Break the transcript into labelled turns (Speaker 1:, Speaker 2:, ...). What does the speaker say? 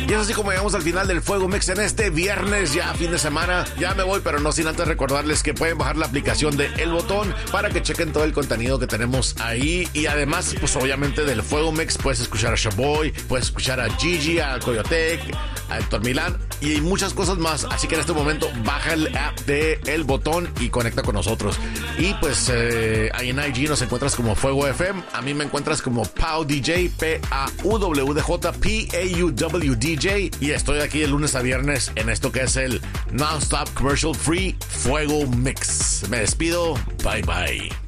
Speaker 1: Y es así como llegamos al final del Fuego Mix en este viernes, ya fin de semana. Ya me voy, pero no sin antes recordarles que pueden bajar la aplicación de El Botón para que chequen todo el contenido que tenemos ahí. Y además, pues obviamente del Fuego Mix puedes escuchar a Shaboy, puedes escuchar a Gigi, a Coyotec, a Héctor Milán y muchas cosas más. Así que en este momento baja el app de El Botón y conecta con nosotros. Y pues ahí en IG nos encuentras como Fuego FM. A mí me encuentras como Pau DJ, PAUWDJ, PAUW DJ. Y estoy aquí de lunes a viernes en esto que es el Non-Stop Commercial Free Fuego Mix. Me despido. Bye bye.